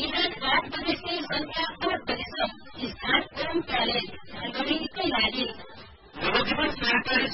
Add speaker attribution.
Speaker 1: बिहान 8 बजेसे संध्या 8 बजेसम्म स्थान ओम प्यालेस सिलगढीकै लागि
Speaker 2: नवजीवन सहकारी